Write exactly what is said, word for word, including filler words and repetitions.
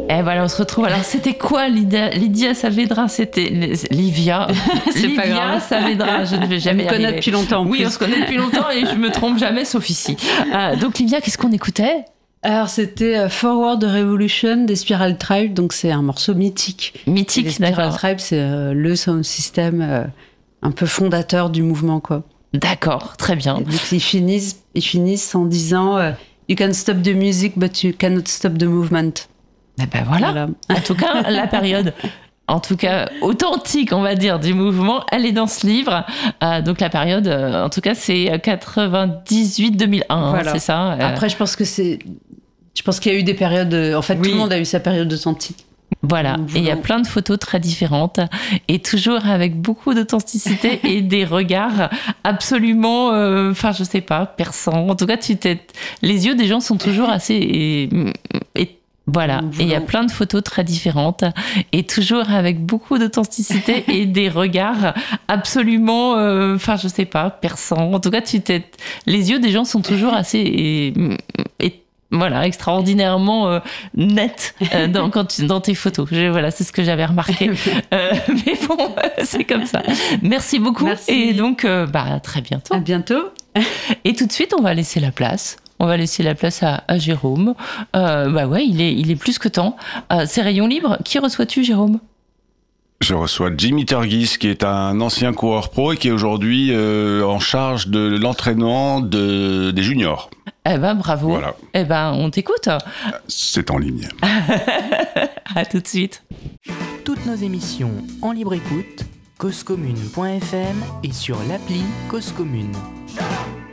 Et voilà, on se retrouve. Alors, c'était quoi Lydia, Lydia Saavedra? C'était Livia. C'est Livia pas grave. Saavedra, je ne vais jamais On se connaît arriver. depuis longtemps. En oui, plus. on se connaît depuis longtemps et je me trompe jamais, sauf ici. Euh, donc, Livia, qu'est-ce qu'on écoutait? Alors, c'était euh, Forward Revolution des Spiral Tribe, donc c'est un morceau mythique. Mythique, Les Spiral d'accord. Tribe, c'est euh, le sound system euh, un peu fondateur du mouvement, quoi. D'accord, très bien. Et donc, ils finissent, ils finissent en disant euh, You can stop the music, but you cannot stop the movement. Eh ben voilà. Voilà. En tout cas, la période, en tout cas authentique, on va dire, du mouvement, elle est dans ce livre. Euh, donc la période, euh, en tout cas, c'est quatre-vingt-dix-huit deux mille un, hein, Voilà. c'est ça. euh. Après, je pense que c'est. Je pense qu'il y a eu des périodes. euh, En fait, Oui. tout le monde a eu sa période authentique. Voilà, Donc, et il y a vraiment. plein de photos très différentes et toujours avec beaucoup d'authenticité et des regards absolument, enfin euh, je sais pas, perçants. En tout cas, tu t'es... les yeux des gens sont toujours assez... Et, et voilà, et il y a plein de photos très différentes et toujours avec beaucoup d'authenticité et des regards absolument, enfin euh, je sais pas, perçants. En tout cas, tu t'es... les yeux des gens sont toujours assez... Et, et voilà, extraordinairement euh, net euh, dans, quand tu, dans tes photos. Je, voilà, c'est ce que j'avais remarqué. Euh, mais bon, c'est comme ça. Merci beaucoup. Merci. Et donc, euh, bah, à très bientôt. À bientôt. Et tout de suite, on va laisser la place. On va laisser la place à, à Jérôme. Euh, bah ouais, il est, il est plus que temps. Euh, c'est Rayon Libre. Qui reçois-tu, Jérôme ? Je reçois Jimmy Turgis, qui est un ancien coureur pro et qui est aujourd'hui euh, en charge de l'entraînement de, des juniors. Eh ben, bravo. Voilà. Eh ben, on t'écoute. C'est en ligne. À tout de suite. Toutes nos émissions en libre écoute, cause commune point f m et sur l'appli Cause Commune.